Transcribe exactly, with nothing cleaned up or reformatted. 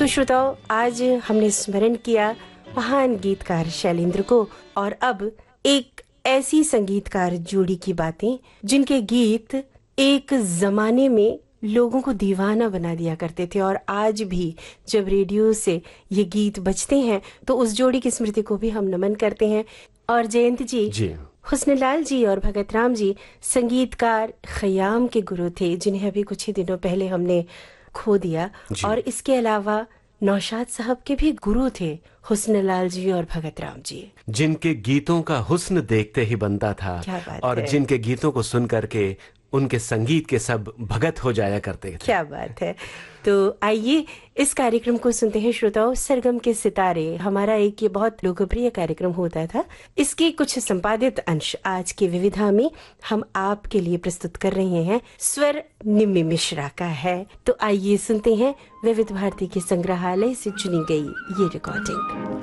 श्रोताओं, आज हमने स्मरण किया महान गीतकार शैलेंद्र को, और अब एक ऐसी संगीतकार जोड़ी की बातें जिनके गीत एक जमाने में लोगों को दीवाना बना दिया करते थे, और आज भी जब रेडियो से ये गीत बजते हैं तो उस जोड़ी की स्मृति को भी हम नमन करते हैं। और जयंत जी, जी हुस्नलाल जी और भगत राम जी संगीतकार खयाम के गुरु थे, जिन्हें अभी कुछ ही दिनों पहले हमने खो दिया। और इसके अलावा नौशाद साहब के भी गुरु थे हुस्नलाल जी और भगत राम जी, जिनके गीतों का हुस्न देखते ही बनता था। क्या बात और है। जिनके गीतों को सुन करके उनके संगीत के सब भगत हो जाया करते थे। क्या बात है। तो आइए इस कार्यक्रम को सुनते हैं श्रोताओं। सरगम के सितारे हमारा एक ये बहुत लोकप्रिय कार्यक्रम होता था। इसके कुछ संपादित अंश आज के विविधा में हम आपके लिए प्रस्तुत कर रहे हैं। स्वर निम्मी मिश्रा का है। तो आइए सुनते हैं विविध भारती के संग्रहालय से चुनी गई ये रिकॉर्डिंग।